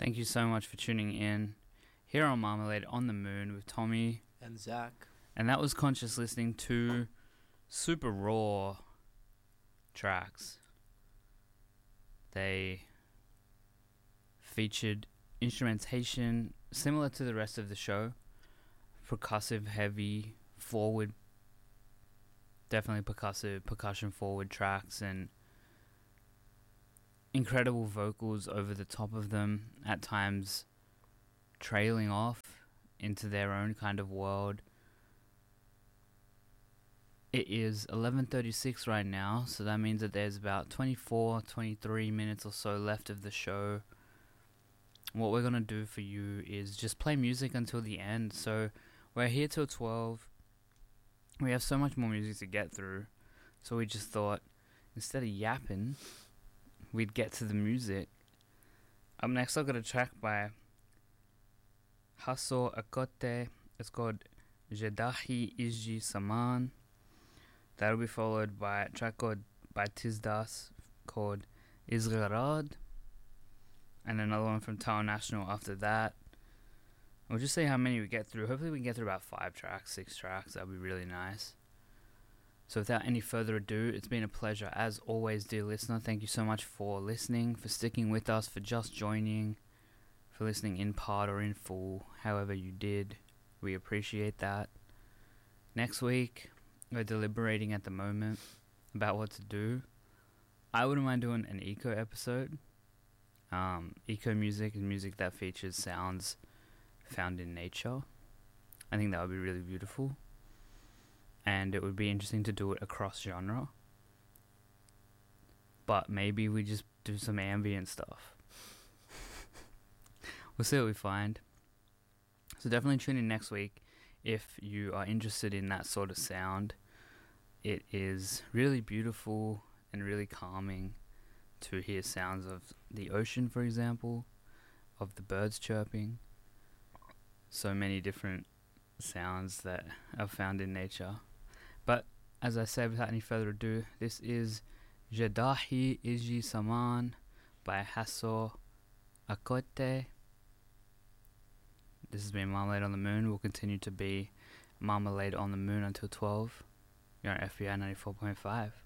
Thank you so much for tuning in here on Marmalade on the Moon with Tommy and Zach. And that was Conscious listening to super raw tracks. They featured instrumentation similar to the rest of the show. Percussive, heavy, forward, definitely percussion forward tracks, and incredible vocals over the top of them, at times trailing off into their own kind of world. It is 11:36 right now, so that means that there's about 23 minutes or so left of the show. What we're going to do for you is just play music until the end. So we're here till 12. We have so much more music to get through, so we just thought, instead of yapping, we'd get to the music. Up next, I've got a track by Hasso Akote. It's called Jedahi Iji Saman. That'll be followed by a track by Tizdas called Izgarad, and another one from Tao National after that. We'll just see how many we get through. Hopefully we can get through about 6 tracks. That'll be really nice. So without any further ado, it's been a pleasure as always, dear listener. Thank you so much for listening, for sticking with us, for just joining, for listening in part or in full, however you did. We appreciate that. Next week, we're deliberating at the moment about what to do. I wouldn't mind doing an eco episode. Eco music is music that features sounds found in nature. I think that would be really beautiful. And it would be interesting to do it across genre. But maybe we just do some ambient stuff. We'll see what we find. So definitely tune in next week if you are interested in that sort of sound. It is really beautiful and really calming to hear sounds of the ocean, for example, of the birds chirping. So many different sounds that are found in nature. But as I said, without any further ado, this is Jedahi Iji Saman by Hasso Akote. This has been Marmalade on the Moon. Will continue to be Marmalade on the Moon until 12. You're on FBI 94.5.